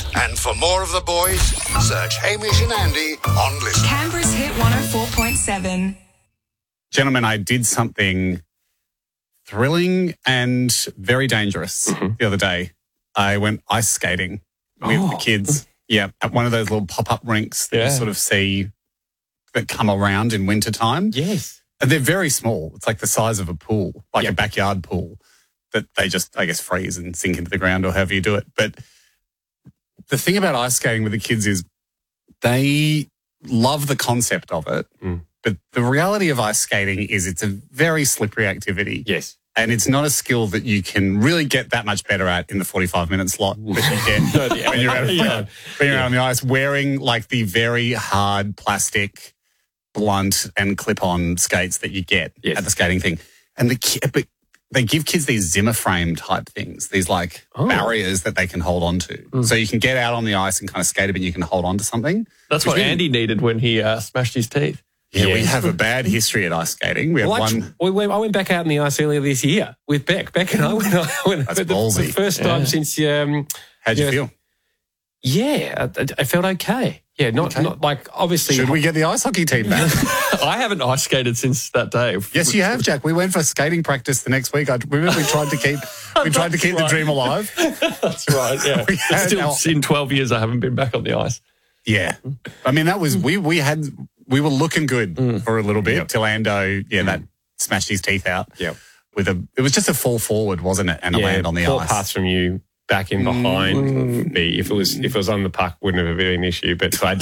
And for more of the boys, search Hamish and Andy on Listen. Canberra's Hit 104.7. Gentlemen, I did something thrilling and very dangerous the other day. I went ice skating with the kids. Yeah, at one of those little pop-up rinks that you sort of see that come around in wintertime. Yes. And they're very small. It's like the size of a pool, like a backyard pool that they just, I guess, freeze and sink into the ground or however you do it. But the thing about ice skating with the kids is they love the concept of it. But the reality of ice skating is it's a very slippery activity. Yes. And it's not a skill that you can really get that much better at in the 45-minute slot that you get when you're out on the ice wearing like the very hard plastic, blunt and clip-on skates that you get at the skating thing. And but they give kids these Zimmer frame type things, these like barriers that they can hold on to. So you can get out on the ice and kind of skate a bit and you can hold on to something. That's what Andy needed when he smashed his teeth. Yeah, we have a bad history at ice skating. We have I went back out in the ice earlier this year with Beck. Beck and I went. That's ballsy. The first time since. How'd you feel? Yeah, I felt okay. Yeah, not like obviously. Should we get the ice hockey team back? I haven't ice skated sinst that day. Yes, you have, Jack. We went for skating practice the next week. I remember we tried to keep the dream alive. That's right. Yeah, still in 12 years I haven't been back on the ice. Yeah, I mean that was we were looking good for a little bit till Ando that smashed his teeth out. Yeah, it was just a fall forward, wasn't it? And a land on the poor ice. pass from you back in behind me. If it was on the puck, wouldn't have been an issue. But if I'd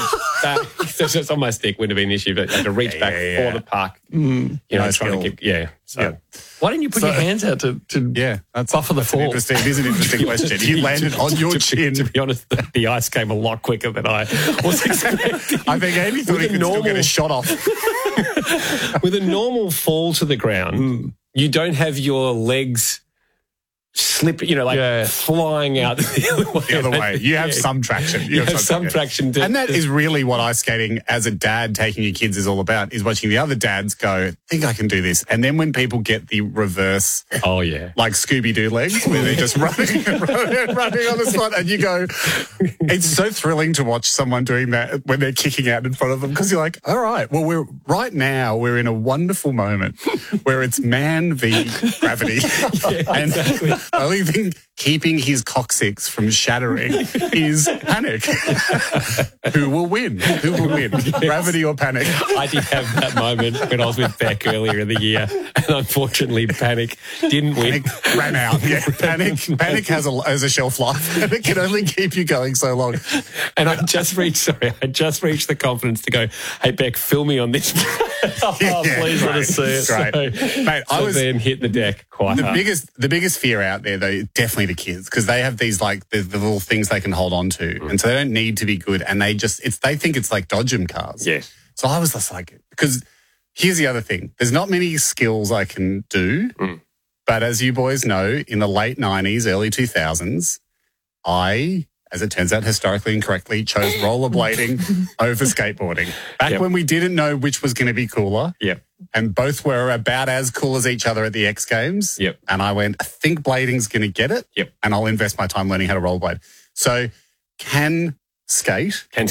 it's on my stick, wouldn't have been an issue. But I had to reach back for the puck. You know, trying to keep. So why didn't you put your hands out to buffer the fall? It is an interesting question. You landed on your chin. To be honest, the ice came a lot quicker than I was expecting. I think Andy thought he could still get a shot off. With a normal fall to the ground, you don't have your legs slip, flying out the other way. You have some traction. You have some traction. And that is really what ice skating as a dad taking your kids is all about, is watching the other dads go, I think I can do this. And then when people get the reverse, like Scooby-Doo legs, where they're just running on the spot, and you go, it's so thrilling to watch someone doing that when they're kicking out in front of them, because you're like, all right, well, we're in a wonderful moment where it's man v gravity. And the only thing keeping his coccyx from shattering is panic. Who will win? Gravity or panic? I did have that moment when I was with Beck earlier in the year, and unfortunately panic didn't win. Panic ran out. Yeah, panic has a shelf life, and it can only keep you going so long. And I just reached the confidence to go, hey Beck, fill me on this. Please let us see it. Great. So, mate, I was then hit the deck quite hard. The biggest fear out there, though, definitely the kids, because they have these like the little things they can hold on to, and so they don't need to be good, and they think it's like dodgem cars. Yes. So I was just like, because here's the other thing: there's not many skills I can do, but as you boys know, in the late 90s, early 2000s, I, as it turns out historically and correctly, chose rollerblading over skateboarding. Back when we didn't know which was going to be cooler. Yep. And both were about as cool as each other at the X Games. Yep. And I went, I think blading's going to get it. Yep. And I'll invest my time learning how to rollerblade. So can skate. Can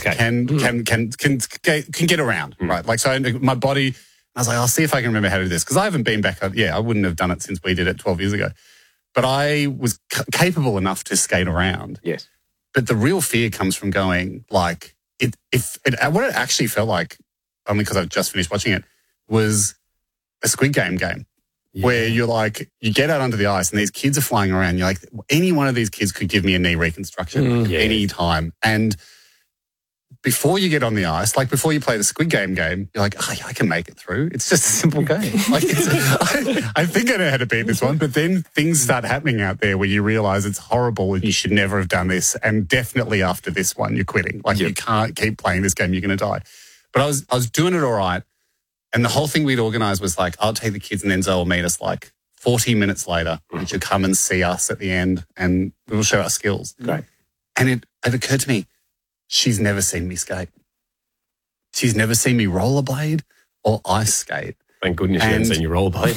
get around, right? Like, so my body, I was like, I'll see if I can remember how to do this. Because I haven't been back. I wouldn't have done it since we did it 12 years ago. But I was capable enough to skate around. Yes. But the real fear comes from going, like, what it actually felt like, only because I've just finished watching it, was a Squid Game where you're like, you get out onto the ice and these kids are flying around. You're like, any one of these kids could give me a knee reconstruction any time. And before you get on the ice, like before you play the Squid Game, you're like, I can make it through. It's just a simple game. Like, I think I know how to beat this one, but then things start happening out there where you realise it's horrible and you should never have done this. And definitely after this one, you're quitting. Like, you can't keep playing this game. You're going to die. But I was doing it all right. And the whole thing we'd organised was like, I'll take the kids and then Zoe will meet us like 40 minutes later and she'll come and see us at the end and we'll show our skills. Great. And it occurred to me, she's never seen me skate. She's never seen me rollerblade or ice skate. Thank goodness you haven't seen you rollerblade.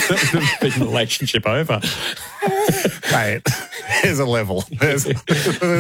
The relationship over. Mate, there's a level.